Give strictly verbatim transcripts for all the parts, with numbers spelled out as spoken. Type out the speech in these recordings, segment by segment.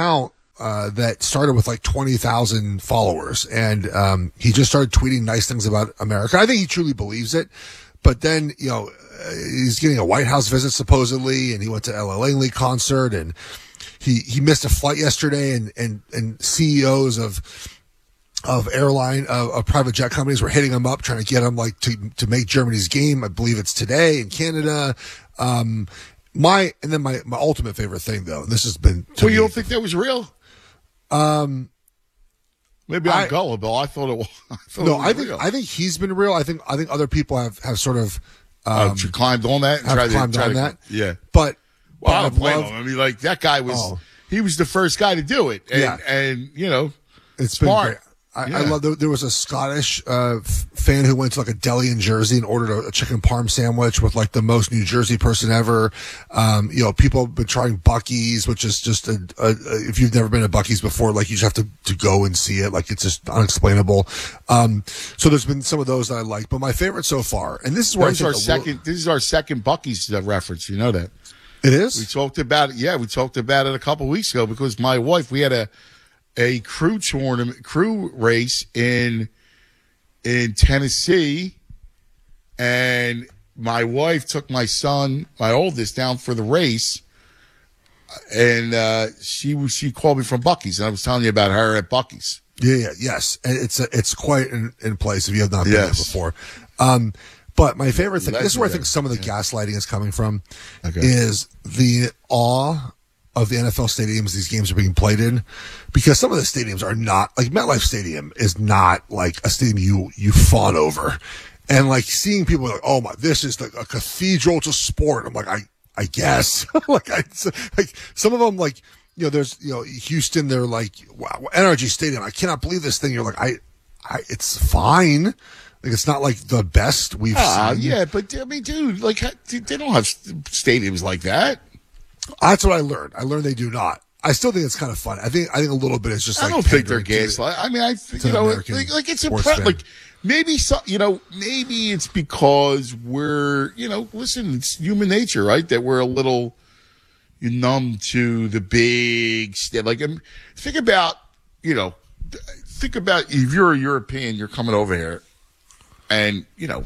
account uh, that started with like twenty thousand followers, and um, he just started tweeting nice things about America. I think he truly believes it. But then, you know, he's getting a White House visit supposedly, and he went to Ella Langley concert, and he, he missed a flight yesterday, and, and, and C E Os of, of airline, of, of private jet companies were hitting him up, trying to get him like to, to make Germany's game. I believe it's today in Canada. Um, my, and then my, my ultimate favorite thing though, and this has been, well, you don't think that was real? Um, Maybe I'm I, gullible. I thought it was. I thought no, it was I think real. I think he's been real. I think I think other people have, have sort of um, um, climbed on that. And have tried climbed to, tried on to, that. Yeah, but, well, but I don't I've blame loved, him. I mean, like that guy was. Oh. He was the first guy to do it, and, Yeah. and you know, it's smart. been great. I, yeah. I love there, there was a Scottish uh, f- fan who went to like a deli in Jersey and ordered a, a chicken parm sandwich with like the most New Jersey person ever. Um, you know, people have been trying Buc-ee's, which is just a, a, a if you've never been to Buc-ee's before, like you just have to, to go and see it. Like it's just unexplainable. Um, so there's been some of those that I like, but my favorite so far, and this is where This I is think our a second. This is our second Buc-ee's uh, reference. You know that. It is. We talked about it. Yeah, we talked about it a couple weeks ago because my wife, we had a a crew tournament, crew race in in Tennessee, and my wife took my son, my oldest, down for the race, and uh, she was she called me from Buc-ee's, and I was telling you about her at Buc-ee's. Yeah, yeah, yes, and it's a, it's quite in, in place if you have not been Yes. there before. Um, but my favorite thing, this is where I think some of the Yeah. gaslighting is coming from, Okay. is the awe of the N F L stadiums these games are being played in, because some of the stadiums are not like MetLife Stadium is not like a stadium you you fawn over, and like seeing people like, oh my, this is like a cathedral to sport. I'm like, I I guess like I like some of them like you know there's you know Houston, they're like, wow, N R G Stadium, I cannot believe this thing. You're like, I I it's fine. Like it's not like the best we've Ah, seen. yeah, but I mean, dude, like they don't have stadiums like that. That's what I learned. I learned they do not. I still think it's kind of fun. I think I think a little bit is just I like don't think they're pandering to- gaslight. I mean, I th- to you the know American like, like it's sports impre- fan. like maybe some you know maybe it's because we're you know listen, it's human nature, right? That we're a little numb to the big st- like um, think about you know think about if you're a European, you're coming over here, and you know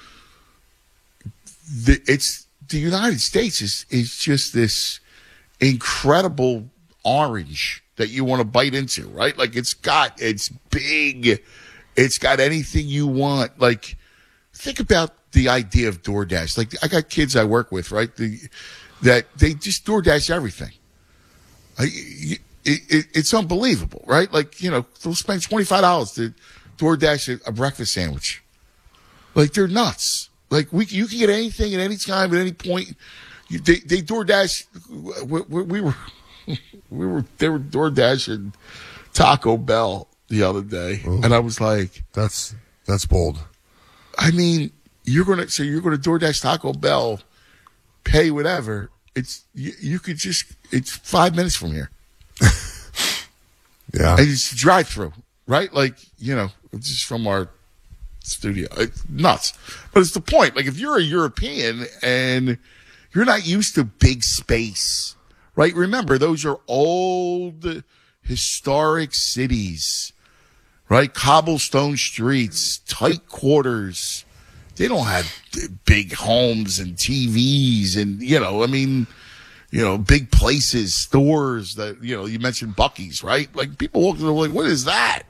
the, it's the United States is is just this incredible orange that you want to bite into, right? Like it's got, it's big. It's got anything you want. Like think about the idea of DoorDash. Like I got kids I work with, right? The, that they just DoorDash everything. Like, it, it, it's unbelievable, right? Like, you know, they'll spend twenty-five dollars to DoorDash a, a breakfast sandwich. Like they're nuts. Like we, you can get anything at any time, at any point. You, they, they DoorDash, we, we, we were, we were, they were DoorDashing Taco Bell the other day. Ooh. And I was like, That's that's bold. I mean, you're going to, so you're going to DoorDash Taco Bell, pay whatever. It's, you, you could just, it's five minutes from here. Yeah. And it's drive through, right? Like, you know, it's just from our studio. It's nuts. But it's the point. Like, if you're a European and you're not used to big space, right? Remember, those are old, historic cities, right? Cobblestone streets, tight quarters. They don't have big homes and T Vs and, you know, I mean, you know, big places, stores that, you know, you mentioned Buc-ee's, right? Like people walk in there like, what is that?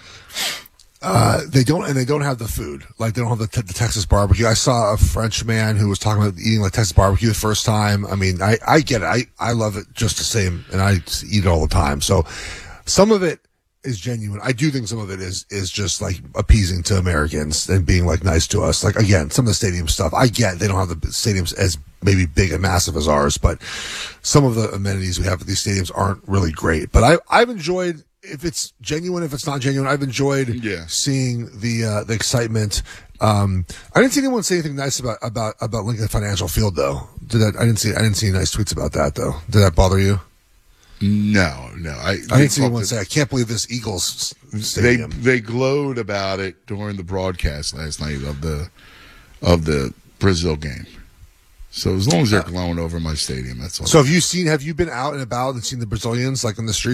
Uh, they don't, and they don't have the food. Like they don't have the, the Texas barbecue. I saw a French man who was talking about eating like Texas barbecue the first time. I mean, I, I get it. I, I love it just the same, and I just eat it all the time. So some of it is genuine. I do think some of it is, is just like appeasing to Americans and being like nice to us. Like again, some of the stadium stuff, I get they don't have the stadiums as maybe big and massive as ours, but some of the amenities we have at these stadiums aren't really great. But I, I've enjoyed, if it's genuine, if it's not genuine, I've enjoyed Yeah. seeing the, uh, the excitement. Um, I didn't see anyone say anything nice about, about, about Lincoln Financial Field though. Did that, I didn't see, I didn't see any nice tweets about that though. Did that bother you? No, no. I, I didn't see anyone say, I can't believe this Eagles they stadium. they glowed about it during the broadcast last night of the of the Brazil game. So as long as they're glowing over my stadium, that's all. So have you seen, have you been out and about and seen the Brazilians like in the street?